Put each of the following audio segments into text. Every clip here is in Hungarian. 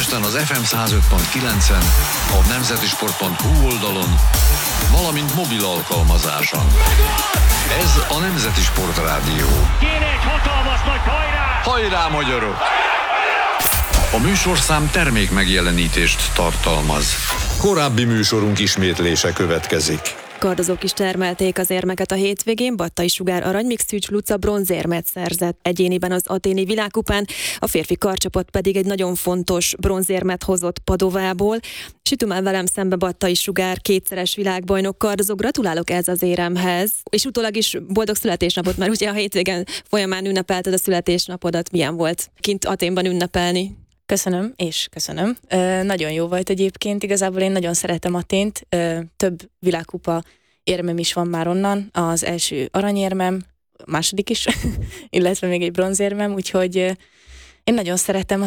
Budapesten az FM 105.9-en, a nemzetisport.hu oldalon, valamint mobil alkalmazáson. Ez a Nemzeti Sport Rádió. Kéne egy hatalmas nagy hajrá! Hajrá, magyarok! A műsorszám termék megjelenítést tartalmaz. Korábbi műsorunk ismétlése következik. Kardozók is termelték az érmeket a hétvégén, Battai Sugár arany, míg Szűcs Luca bronzérmet szerzett egyéniben az athéni világkupán, a férfi karcsapat pedig egy nagyon fontos bronzérmet hozott Padovából. És itt már velem szembe Battai Sugár, kétszeres világbajnok kardozó. Gratulálok ez az éremhez, és utólag is boldog születésnapot, mert ugye a hétvégen folyamán ünnepelted a születésnapodat. Milyen volt kint Athénban ünnepelni? Köszönöm, és köszönöm. Nagyon jó volt egyébként, igazából én nagyon szeretem Athént, több világkupa érmem is van már onnan, az első aranyérmem, a második is, illetve még egy bronzérmem, úgyhogy én nagyon szeretem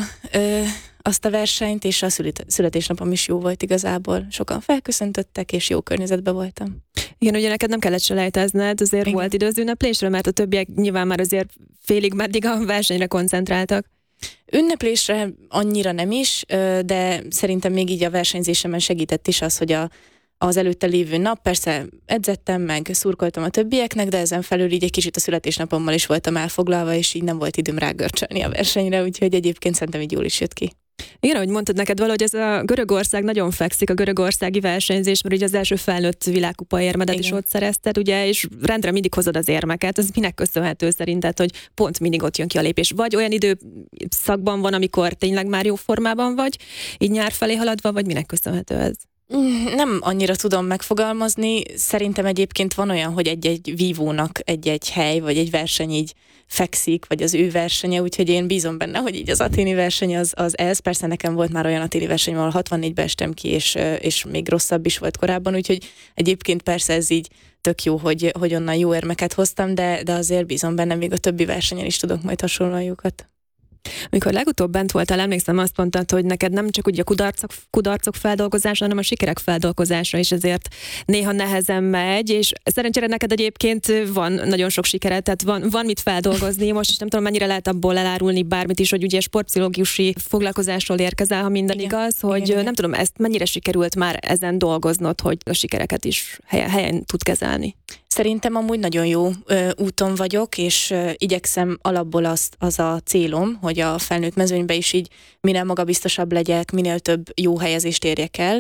azt a versenyt, és a születésnapom is jó volt igazából. Sokan felköszöntöttek, és jó környezetben voltam. Igen, ugye neked nem kellett selejtezned, azért igen. Volt idő az ünneplésre, mert a többiek nyilván már azért félig meddig a versenyre koncentráltak. Ünneplésre annyira nem is, de szerintem még így a versenyzésemen segített is az, hogy az előtte lévő nap, persze edzettem, meg szurkoltam a többieknek, de ezen felül így egy kicsit a születésnapommal is voltam elfoglalva, és így nem volt időm rágörcsölni a versenyre, úgyhogy egyébként szerintem így jól is jött ki. Igen, ahogy mondtad neked valahogy ez a Görögország nagyon fekszik, a görögországi versenyzés, mert ugye az első felnőtt világkupa érmedet is ott szerezted, ugye, és rendre mindig hozod az érmeket. Ez minek köszönhető szerinted, hogy pont mindig ott jön ki a lépés? Vagy olyan időszakban van, amikor tényleg már jó formában vagy, így nyár felé haladva, vagy minek köszönhető ez? Nem annyira tudom megfogalmazni. Szerintem egyébként van olyan, hogy egy-egy vívónak egy-egy hely, vagy egy verseny így fekszik, vagy az ő versenye, úgyhogy én bízom benne, hogy így az athéni verseny az ez. Persze nekem volt már olyan athéni verseny, ahol 64-be estem ki, és még rosszabb is volt korábban, úgyhogy egyébként persze ez így tök jó, hogy onnan jó érmeket hoztam, de azért bízom benne, még a többi versenyen is tudok majd hasonlóan jókat. Amikor legutóbb bent voltál, emlékszem, azt mondtad, hogy neked nem csak ugye a kudarcok feldolgozása, hanem a sikerek feldolgozása is ezért néha nehezen megy, és szerencsére neked egyébként van nagyon sok sikered, tehát van mit feldolgozni. Most is nem tudom, mennyire lehet abból elárulni bármit is, hogy ugye sportpszichológusi foglalkozásról érkezel, ha minden igaz, hogy igen. Nem tudom, ezt mennyire sikerült már ezen dolgoznod, hogy a sikereket is helyen tud kezelni. Szerintem amúgy nagyon jó úton vagyok, és igyekszem alapból az a célom, hogy a felnőtt mezőnyben is így minél magabiztosabb legyek, minél több jó helyezést érjek el,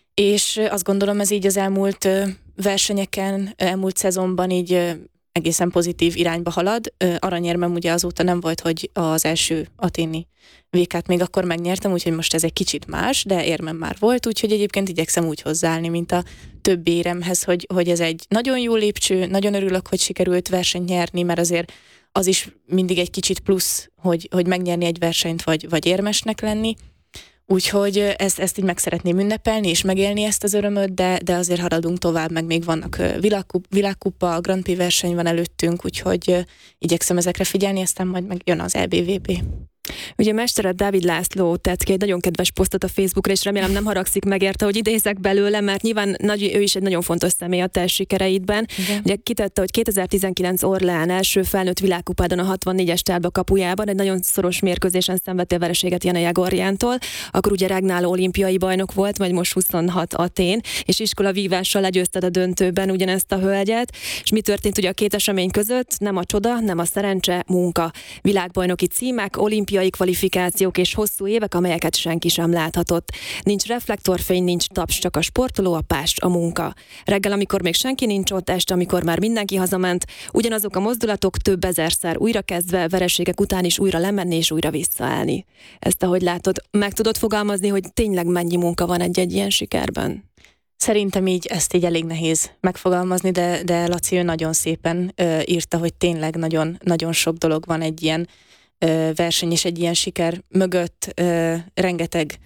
és azt gondolom ez így az elmúlt versenyeken, elmúlt szezonban így egészen pozitív irányba halad. Aranyérmem ugye azóta nem volt, hogy az első athéni VK-t még akkor megnyertem, úgyhogy most ez egy kicsit más, de érmem már volt, úgyhogy egyébként igyekszem úgy hozzáállni, mint a többi éremhez, hogy ez egy nagyon jó lépcső, nagyon örülök, hogy sikerült versenyt nyerni, mert azért az is mindig egy kicsit plusz, hogy megnyerni egy versenyt, vagy érmesnek lenni. Úgyhogy ezt így meg szeretném ünnepelni, és megélni ezt az örömöt, de azért haladunk tovább, meg még vannak világkupa, Grand Prix verseny van előttünk, úgyhogy igyekszem ezekre figyelni, aztán majd meg jön az EBVB. Ugye mestered Dávid László tett ki egy nagyon kedves posztot a Facebookra, és remélem nem haragszik meg érte, hogy idézek belőle, mert nyilván ő is egy nagyon fontos személy a te sikereidben. Igen. Ugye kitette, hogy 2019 Orleán első felnőtt világkupádon a 64-es tálba kapujában egy nagyon szoros mérkőzésen szenvedtél vereséget Jana Jagorjántól, akkor ugye regnáló olimpiai bajnok volt, majd most 26 Athén, és iskolavívással legyőzted a döntőben ugyanezt a hölgyet. És mi történt ugye a két esemény között? Nem a csoda, nem a szerencse, munka. Világbajnoki címek, olimpiai kvalifikációk és hosszú évek, amelyeket senki sem láthatott. Nincs reflektorfény, nincs taps, csak a sportoló, a pást, a munka. Reggel, amikor még senki nincs ott, este, amikor már mindenki hazament, ugyanazok a mozdulatok több ezerszer újrakezdve, vereségek után is újra lemenni és újra visszaállni. Ezt ahogy látod, meg tudod fogalmazni, hogy tényleg mennyi munka van egy ilyen sikerben? Szerintem így ezt így elég nehéz megfogalmazni, de Laci ő nagyon szépen írta, hogy tényleg nagyon, nagyon sok dolog van egy ilyen verseny és egy ilyen siker mögött, rengeteg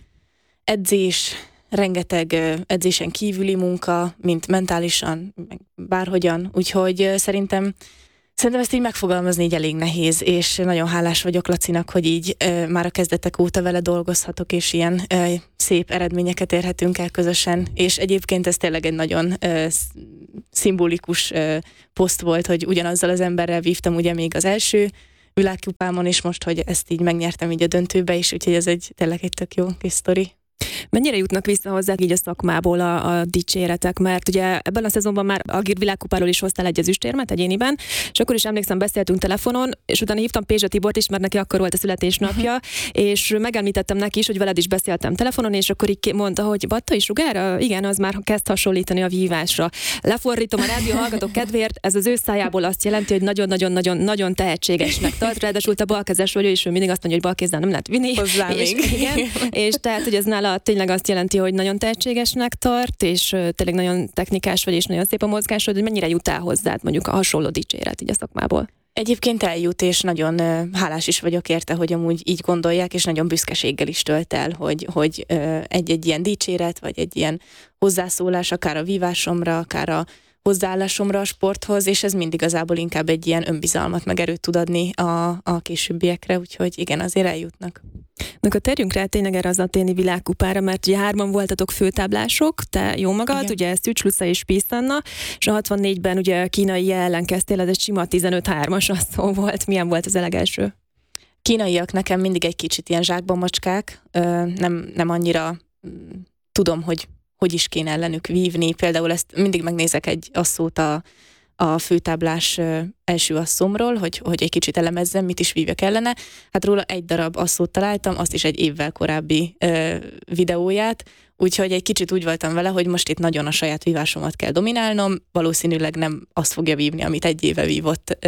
edzés, rengeteg edzésen kívüli munka, mint mentálisan, meg bárhogyan, úgyhogy szerintem ezt így megfogalmazni így elég nehéz, és nagyon hálás vagyok Lacinak, hogy így már a kezdetek óta vele dolgozhatok, és ilyen szép eredményeket érhetünk el közösen, és egyébként ez tényleg egy nagyon szimbolikus poszt volt, hogy ugyanazzal az emberrel vívtam ugye még az első világkupámon, és most, hogy ezt így megnyertem így a döntőbe is, úgyhogy ez tényleg egy tök jó kis sztori. Mennyire jutnak vissza hozzá így a szakmából a dicséretek, mert ugye ebben a szezonban már a GIR világkupáról is hoztál egy ezüstérmet egyéniben, és akkor is emlékszem, beszéltünk telefonon, és utána hívtam Pézsa Tibort is, mert neki akkor volt a születésnapja, és megemlítettem neki is, hogy veled is beszéltem telefonon, és akkor így mondta, hogy Battai sugár, igen, az már kezd hasonlítani a vívásra. Lefordítom a rádió hallgatók kedvéért, ez az ő szájából azt jelenti, hogy nagyon tehetségesnek tart, ráadásul a balkezes vagy, és ő mindig azt mondja, hogy balkézzel nem lehet vinni. És tehát, hogy ez nála tényleg azt jelenti, hogy nagyon tehetségesnek tart, és tényleg nagyon technikás vagy, és nagyon szép a mozgásod, hogy mennyire jut el hozzád mondjuk a hasonló dicséret így a szakmából? Egyébként eljut, és nagyon hálás is vagyok érte, hogy amúgy így gondolják, és nagyon büszkeséggel is tölt el, hogy egy ilyen dicséret, vagy egy ilyen hozzászólás, akár a vívásomra, akár a hozzáállásomra a sporthoz, és ez mind igazából inkább egy ilyen önbizalmat, meg erőt tud adni a későbbiekre, úgyhogy igen, azért eljutnak. Na akkor térjünk rá tényleg erre az aténi világkupára, mert ugye 3 voltatok főtáblások, te jó magad, igen. Ugye Szűcs Luca és Pisz Anna, és a 64-ben ugye kínai ellen kezdtél, ez egy sima 15-3-as asszó volt. Milyen volt az a legelső? Kínaiak nekem mindig egy kicsit ilyen zsákba macskák, nem annyira tudom, hogy is kéne ellenük vívni. Például ezt mindig megnézek egy asszót a főtáblás első asszomról, hogy egy kicsit elemezzem, mit is vívjak ellene. Hát róla egy darab asszót találtam, azt is egy évvel korábbi videóját, úgyhogy egy kicsit úgy voltam vele, hogy most itt nagyon a saját vívásomat kell dominálnom, valószínűleg nem azt fogja vívni, amit egy éve vívott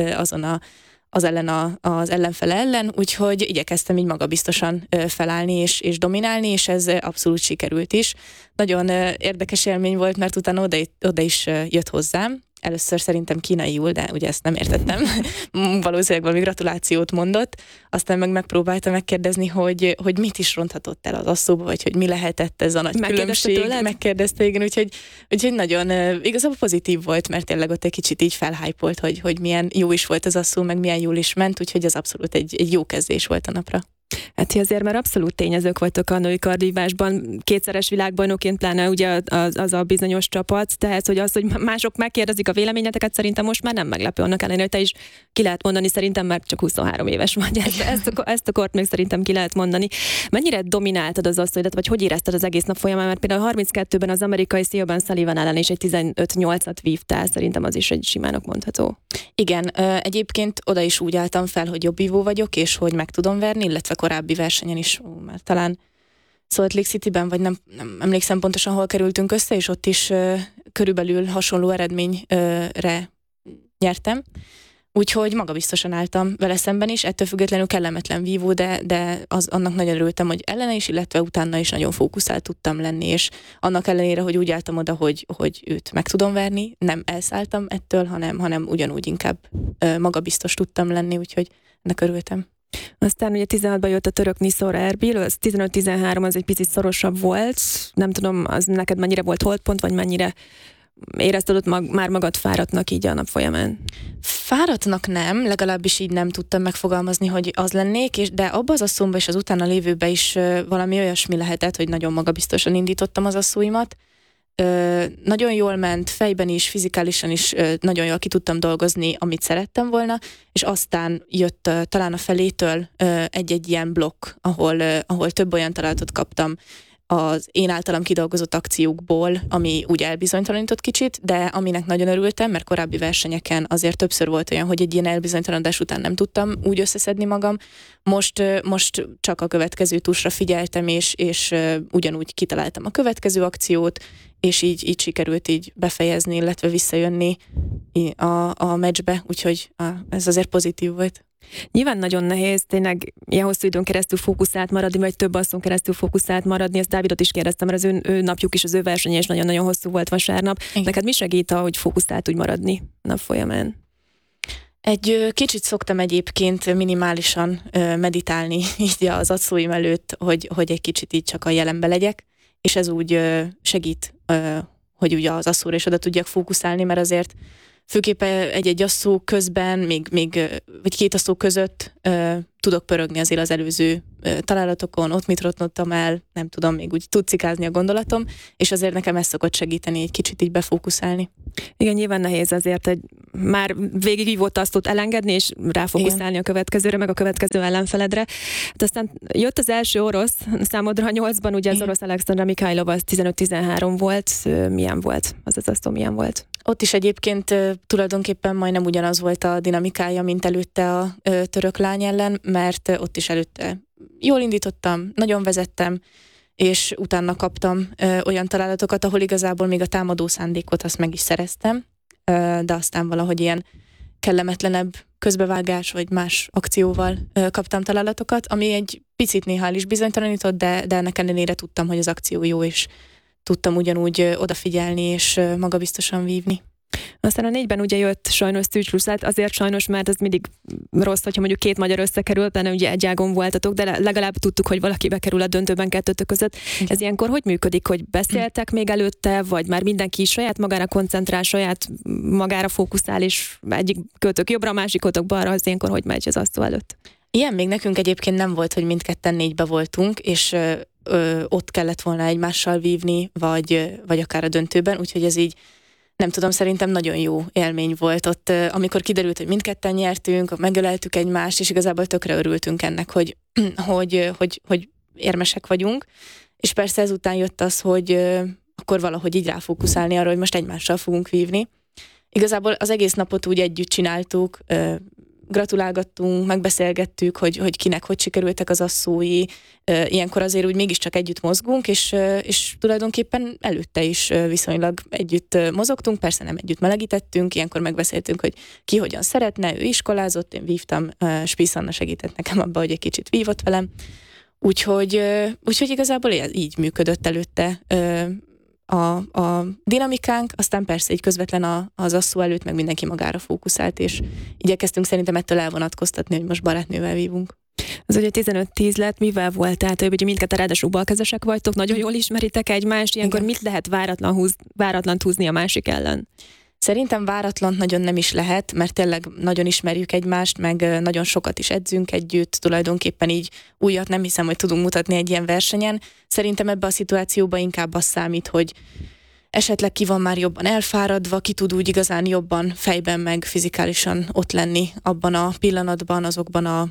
az ellenfele ellen, úgyhogy igyekeztem így magabiztosan felállni és dominálni, és ez abszolút sikerült is. Nagyon érdekes élmény volt, mert utána oda is jött hozzám. Először szerintem kínaiul, de ugye ezt nem értettem. Valószínűleg valami gratulációt mondott. Aztán megpróbáltam megkérdezni, hogy mit is ronthatott el az asszóba, vagy hogy mi lehetett ez a nagy különbség. Megkérdezte, igen, úgyhogy nagyon igazából pozitív volt, mert tényleg ott egy kicsit így felhájpolt, hogy milyen jó is volt az asszó, meg milyen jól is ment, úgyhogy ez abszolút egy jó kezdés volt a napra. Hát ti azért már abszolút tényezők vagytok a női kardvívásban, 2-szeres világbajnokként, pláne ugye az a bizonyos csapat, tehát hogy mások megkérdezik a véleményeteket, szerintem most már nem meglepő, annak ellenére, hogy te is ki lehet mondani, szerintem már csak 23 éves vagy, ezt a kort még szerintem ki lehet mondani. Mennyire domináltad az asszonyodat, vagy hogy érezted az egész nap folyamán, mert például 32-ben az amerikai Siobhan Sullivan ellen is egy 15-8-at vívtál, szerintem az is egy simának mondható. Igen, egyébként oda is úgy álltam fel, hogy jobbvívó vagyok, és hogy meg tudom verni, illetve korábbi versenyen is, mert talán Salt Lake Cityben, vagy nem emlékszem pontosan, hol kerültünk össze, és ott is körülbelül hasonló eredményre nyertem. Úgyhogy magabiztosan álltam vele szemben is, ettől függetlenül kellemetlen vívó, de annak nagyon örültem, hogy ellene is, illetve utána is nagyon fókuszált tudtam lenni, és annak ellenére, hogy úgy álltam oda, hogy őt meg tudom verni, nem elszálltam ettől, hanem ugyanúgy inkább magabiztos tudtam lenni, úgyhogy ennek örültem. Aztán ugye 16-ban jött a török Nisor Erbil, az 15-13 az egy picit szorosabb volt, nem tudom, az neked mennyire volt holdpont, vagy mennyire érezted ott már magad fáradtnak így a nap folyamán? Fáradtnak nem, legalábbis így nem tudtam megfogalmazni, hogy az lennék, de abban az asszomban és az utána lévőben is valami olyasmi lehetett, hogy nagyon magabiztosan indítottam az asszóimat. Nagyon jól ment, fejben is, fizikálisan is nagyon jól ki tudtam dolgozni, amit szerettem volna, és aztán jött talán a felétől egy ilyen blokk, ahol több olyan találatot kaptam az én általam kidolgozott akciókból, ami úgy elbizonytalanított kicsit, de aminek nagyon örültem, mert korábbi versenyeken azért többször volt olyan, hogy egy ilyen elbizonytalanodás után nem tudtam úgy összeszedni magam. Most csak a következő tusra figyeltem, és ugyanúgy kitaláltam a következő akciót, és így sikerült így befejezni, illetve visszajönni a meccsbe, úgyhogy ez azért pozitív volt. Nyilván nagyon nehéz tényleg ilyen hosszú időn keresztül fókuszált maradni, vagy több asszon keresztül fókuszált maradni. Ezt Dávidot is kérdeztem, mert az ő napjuk is, az ő versenye is nagyon-nagyon hosszú volt vasárnap. Igen. Neked mi segít, hogy fókuszált úgy maradni nap folyamán? Egy kicsit szoktam egyébként minimálisan meditálni így az asszóim előtt, hogy egy kicsit így csak a jelenbe legyek, és ez úgy segít, hogy ugye az asszóra is oda tudjak fókuszálni, mert azért főképp egy asszó közben, még vagy két asszó között tudok pörögni azért az előző találatokon, ott mit rotnottam el, nem tudom, még úgy tudcikázni a gondolatom, és azért nekem ez szokott segíteni egy kicsit így befókuszálni. Igen, nyilván nehéz azért, hogy már végigvívott azt ott elengedni, és ráfókuszálni a következőre, meg a következő ellenfeledre. Hát aztán jött az első orosz, számodra a 8-ban, ugye az orosz Alexandra Mikhailova, az 15-13 volt. Milyen volt? Az asztó milyen volt? Ott is egyébként tulajdonképpen majdnem ugyanaz volt a dinamikája, mint előtte a török lány ellen, mert ott is előtte jól indítottam, nagyon vezettem, és utána kaptam olyan találatokat, ahol igazából még a támadó szándékot azt meg is szereztem, de aztán valahogy ilyen kellemetlenebb közbevágás vagy más akcióval kaptam találatokat, ami egy picit néha el is bizonytalanított, de ennek ellenére tudtam, hogy az akció jó, és tudtam ugyanúgy odafigyelni és magabiztosan vívni. Aztán a 4-ben ugye jött sajnos Szűcs Ruszát, azért sajnos, mert ez mindig rossz, hogyha mondjuk két magyar összekerül, benne ugye egy ágon voltatok, de legalább tudtuk, hogy valaki bekerül a döntőben kettőtök között. Ez ilyenkor hogy működik, hogy beszéltek még előtte, vagy már mindenki saját magára koncentrál, saját magára fókuszál, és egyik kötök jobbra, a másikotok balra, az ilyenkor hogy megy az asztal előtt? Ilyen még nekünk egyébként nem volt, hogy mindketten 4-be voltunk, és ott kellett volna egymással vívni, vagy akár a döntőben, úgyhogy ez így nem tudom, szerintem nagyon jó élmény volt ott, amikor kiderült, hogy mindketten nyertünk, megöleltük egymást, és igazából tökre örültünk ennek, hogy érmesek vagyunk, és persze ezután jött az, hogy akkor valahogy így ráfókuszálni arra, hogy most egymással fogunk vívni. Igazából az egész napot úgy együtt csináltuk, gratulálgattunk, megbeszélgettük, hogy kinek hogy sikerültek az asszói. Ilyenkor azért úgy mégiscsak együtt mozgunk, és tulajdonképpen előtte is viszonylag együtt mozogtunk, persze nem együtt melegítettünk, ilyenkor megbeszéltünk, hogy ki hogyan szeretne, ő iskolázott, én vívtam, Spisz Anna segített nekem abba, hogy egy kicsit vívott velem. Úgyhogy igazából így működött előtte a dinamikánk, aztán persze így közvetlen az asszó előtt meg mindenki magára fókuszált, és igyekeztünk szerintem ettől elvonatkoztatni, hogy most barátnővel vívunk. Az ugye 15-10 lett, mivel volt? Tehát ugye mindketten ráadásul balkezesek vagytok, nagyon jól ismeritek egymást, ilyenkor mit lehet váratlan húzni a másik ellen? Szerintem váratlant nagyon nem is lehet, mert tényleg nagyon ismerjük egymást, meg nagyon sokat is edzünk együtt, tulajdonképpen így újat nem hiszem, hogy tudunk mutatni egy ilyen versenyen. Szerintem ebbe a szituációban inkább az számít, hogy esetleg ki van már jobban elfáradva, ki tud úgy igazán jobban fejben meg fizikálisan ott lenni abban a pillanatban, azokban a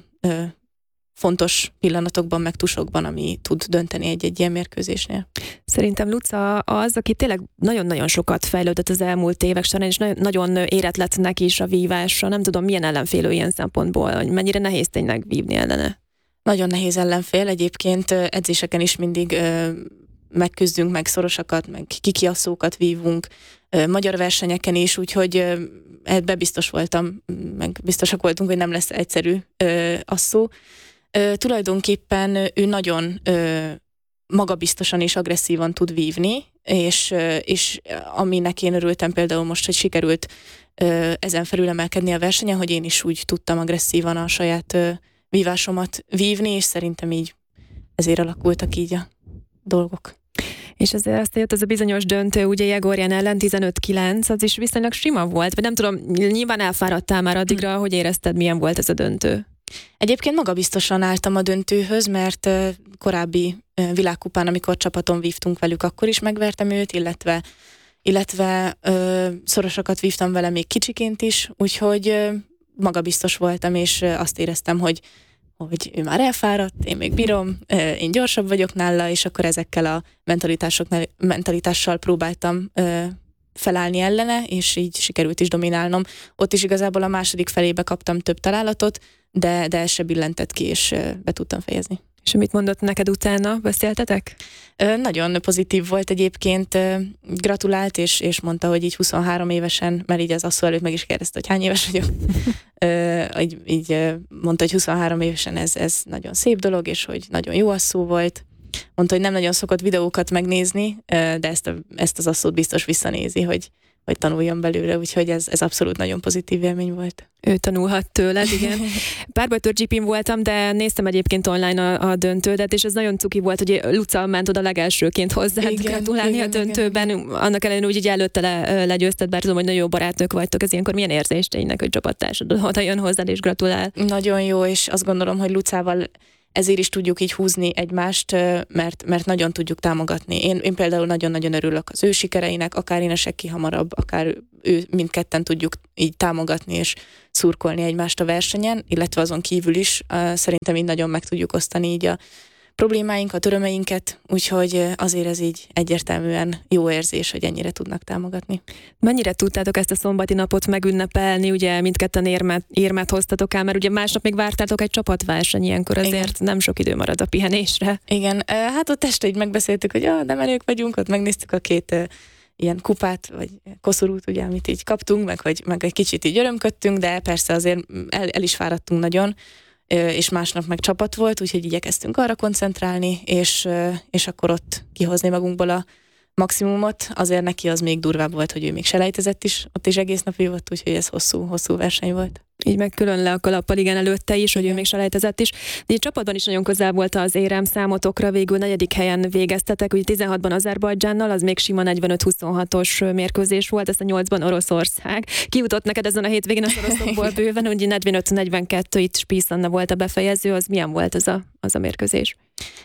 fontos pillanatokban, meg tusokban, ami tud dönteni egy ilyen mérkőzésnél. Szerintem Luca az, aki tényleg nagyon-nagyon sokat fejlődött az elmúlt évek során, és nagyon érett lett neki is a vívásra. Nem tudom, milyen ellenfél ilyen szempontból, hogy mennyire nehéz tényleg vívni ellene. Nagyon nehéz ellenfél, egyébként edzéseken is mindig megküzdünk, meg szorosakat, meg kikiasszókat vívunk, magyar versenyeken is, úgyhogy ebbe biztos voltam, meg biztosak voltunk, hogy nem lesz egyszerű asszó. Tulajdonképpen ő nagyon magabiztosan és agresszívan tud vívni, és aminek én örültem például most, hogy sikerült ezen felül emelkedni a versenyen, hogy én is úgy tudtam agresszívan a saját vívásomat vívni, és szerintem így ezért alakultak így a dolgok. És azért aztán jött az a bizonyos döntő, ugye Jegorjan ellen 15-9, az is viszonylag sima volt, vagy nem tudom, nyilván elfáradtál már addigra, hogy érezted, milyen volt ez a döntő? Egyébként magabiztosan álltam a döntőhöz, mert korábbi világkupán, amikor csapaton vívtunk velük, akkor is megvertem őt, illetve szorosakat vívtam vele még kicsiként is, úgyhogy magabiztos voltam, és azt éreztem, hogy ő már elfáradt, én még bírom, én gyorsabb vagyok nála, és akkor ezekkel a mentalitással próbáltam felállni ellene, és így sikerült is dominálnom. Ott is igazából a második felébe kaptam több találatot, de ez se billentett ki, és be tudtam fejezni. És mit mondott neked utána? Beszéltetek? Nagyon pozitív volt egyébként, gratulált, és mondta, hogy így 23 évesen, mert így az asszó előtt meg is kérdezte, hogy hány éves vagyok. Így mondta, hogy 23 évesen ez nagyon szép dolog, és hogy nagyon jó asszó volt. Mondta, hogy nem nagyon szokott videókat megnézni, de ezt az asszót biztos visszanézi, hogy tanuljon belőle, úgyhogy ez abszolút nagyon pozitív élmény volt. Ő tanulhat tőled, igen. Párbajtőr GP-n voltam, de néztem egyébként online a döntődet, és ez nagyon cuki volt, hogy Luca ment oda legelsőként hozzád gratulálni a döntőben. Igen. Annak ellenére úgy előtte legyőzted, bár tudom, hogy nagyon jó barátnők vagytok. Ez ilyenkor milyen érzés tényleg, hogy csapattársad oda jön hozzád és gratulál? Nagyon jó, és azt gondolom, hogy Lucával ezért is tudjuk így húzni egymást, mert nagyon tudjuk támogatni. Én például nagyon-nagyon örülök az ő sikereinek, akár Inesek ki hamarabb, akár ő, mindketten tudjuk így támogatni és szurkolni egymást a versenyen, illetve azon kívül is szerintem így nagyon meg tudjuk osztani így a problémáinkat, örömeinket, úgyhogy azért ez így egyértelműen jó érzés, hogy ennyire tudnak támogatni. Mennyire tudtátok ezt a szombati napot megünnepelni, ugye mindketten érmet hoztatok el, mert ugye másnap még vártátok egy csapatverseny, ilyenkor azért igen. Nem sok idő marad a pihenésre. Igen, hát ott este így megbeszéltük, hogy nem elég vagyunk, ott megnéztük a két ilyen kupát, vagy koszorút, ugye, amit így kaptunk, meg egy kicsit így örömködtünk, de persze azért el is fáradtunk nagyon, és másnap meg csapat volt, úgyhogy igyekeztünk arra koncentrálni, és akkor ott kihozni magunkból a maximumot. Azért neki az még durvább volt, hogy ő még selejtezett is, ott is egész nap jött, úgyhogy ez hosszú verseny volt. Így meg külön le a kalappal, igen, előtte is, hogy ő még selejtezett is. De így csapatban is nagyon közel volt az érem számotokra, végül 4. helyen végeztetek, ugye 16-ban Azerbajdzsánnal, az még sima 45-26-os mérkőzés volt, ezt a 8-ban Oroszország. Kijutott neked ezen a hétvégén az oroszokból bőven, ugye 45-42 itt Spies Anna volt a befejező, az milyen volt az a mérkőzés?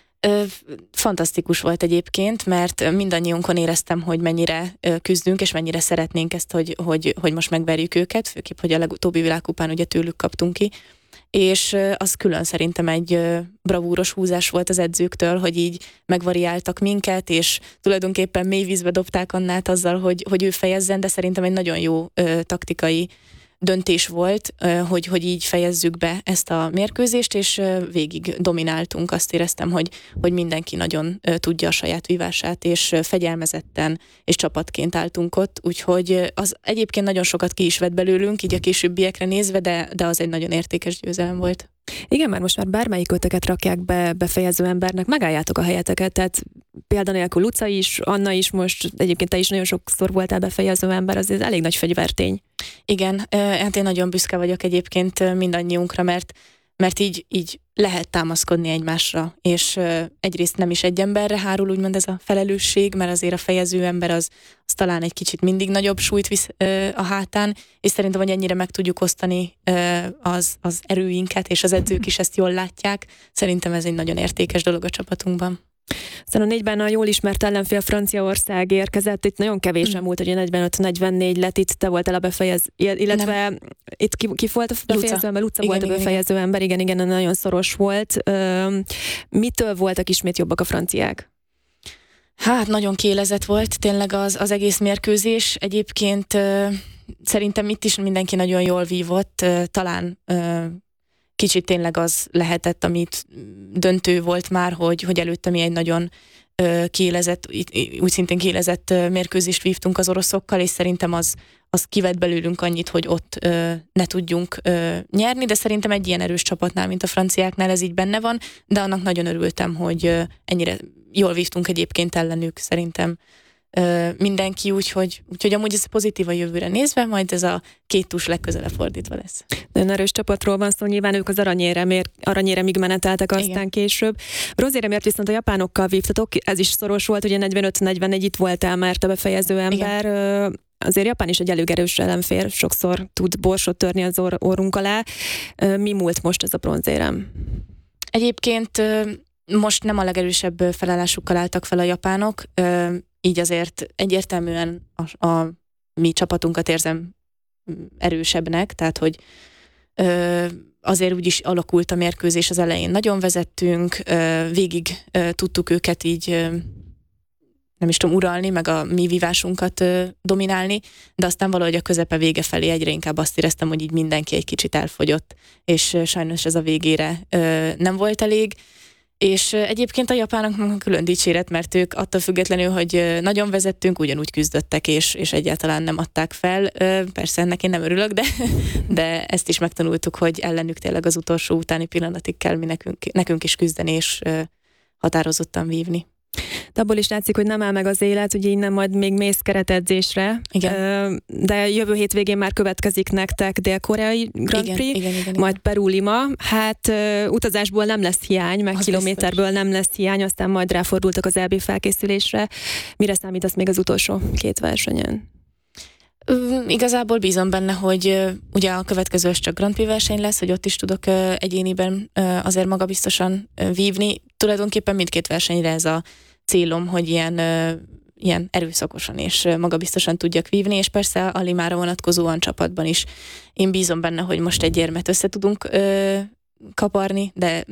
Fantasztikus volt egyébként, mert mindannyiunkon éreztem, hogy mennyire küzdünk, és mennyire szeretnénk ezt, hogy most megverjük őket, főképp, hogy a legutóbbi világkupán ugye tőlük kaptunk ki, és az külön szerintem egy bravúros húzás volt az edzőktől, hogy így megvariáltak minket, és tulajdonképpen mély vízbe dobták Annát azzal, hogy ő fejezzen, de szerintem egy nagyon jó taktikai döntés volt, hogy így fejezzük be ezt a mérkőzést, és végig domináltunk. Azt éreztem, hogy mindenki nagyon tudja a saját vívását, és fegyelmezetten és csapatként álltunk ott, úgyhogy az egyébként nagyon sokat ki is vett belőlünk, így a későbbiekre nézve, de az egy nagyon értékes győzelem volt. Igen, már most már bármelyik ötöket rakják be befejező embernek, megálljátok a helyeteket, tehát példanélkül Luca is, Anna is most, egyébként te is nagyon sokszor voltál befejező ember, az elég nagy fegyvertény. Igen, hát én nagyon büszke vagyok egyébként mindannyiunkra, mert így lehet támaszkodni egymásra, és egyrészt nem is egy emberre hárul úgymond ez a felelősség, mert azért a fejező ember az talán egy kicsit mindig nagyobb súlyt visz a hátán, és szerintem, hogy ennyire meg tudjuk osztani az erőinket, és az edzők is ezt jól látják. Szerintem ez egy nagyon értékes dolog a csapatunkban. Aztán a 4-ben a jól ismert ellenfél Franciaország érkezett, itt nagyon kevésen múlt, hogy 45-44 lett, itt te voltál a befejező, illetve nem. Itt ki volt a befejező ember? Luca volt a befejező ember, igen, nagyon szoros volt. Mitől voltak ismét jobbak a franciák? Hát nagyon kiélezett volt tényleg az egész mérkőzés. Egyébként szerintem itt is mindenki nagyon jól vívott, talán kicsit tényleg az lehetett, amit döntő volt már, hogy előtte mi egy nagyon kiélezett, úgy szintén kiélezett mérkőzést vívtunk az oroszokkal, és szerintem az kivett belőlünk annyit, hogy ott ne tudjunk nyerni, de szerintem egy ilyen erős csapatnál, mint a franciáknál ez így benne van, de annak nagyon örültem, hogy ennyire jól vívtunk egyébként ellenük, szerintem mindenki, úgyhogy amúgy ez pozitív a jövőre nézve, majd ez a két tús legközelebb fordítva lesz. Nagyon erős csapatról van szó, nyilván ők az aranyéremig meneteltek aztán igen. Később. Bronzéremért viszont a japánokkal vívtatok, ez is szoros volt, ugye 45-41 itt voltál már te befejező ember. Igen. Azért Japán is egy elég erős ellenfél, sokszor tud borsot törni az orrunk alá. Mi múlt most ez a bronzérem? Egyébként most nem a legerősebb felállásukkal álltak fel a japánok, így azért egyértelműen a mi csapatunkat érzem erősebbnek, tehát hogy azért úgy is alakult a mérkőzés az elején. Nagyon vezettünk, végig tudtuk őket így nem is tudom uralni, meg a mi vívásunkat dominálni, de aztán valahogy a közepe vége felé egyre inkább azt éreztem, hogy így mindenki egy kicsit elfogyott, és sajnos ez a végére nem volt elég. És egyébként a japánok külön dicséret, mert ők attól függetlenül, hogy nagyon vezettünk, ugyanúgy küzdöttek, és egyáltalán nem adták fel. Persze ennek én nem örülök, de ezt is megtanultuk, hogy ellenük tényleg az utolsó utáni pillanatig kell nekünk is küzdeni, és határozottan vívni. De abból is látszik, hogy nem áll meg az élet, ugye innen majd még mész keretedzésre, igen. De jövő hétvégén már következik nektek Dél-Koreai Grand Prix, igen. Majd Peru Lima. Hát utazásból nem lesz hiány, meg az kilométerből biztos. Nem lesz hiány, aztán majd ráfordultak az EB felkészülésre. Mire számítasz még az utolsó két versenyen? Igazából bízom benne, hogy ugye a következő csak Grand Prix verseny lesz, hogy ott is tudok egyéniben azért magabiztosan vívni. Tulajdonképpen mindkét versenyre ez a célom, hogy ilyen erőszakosan és magabiztosan tudjak vívni, és persze a Limára vonatkozóan csapatban is. Én bízom benne, hogy most egy érmet össze tudunk kaparni, de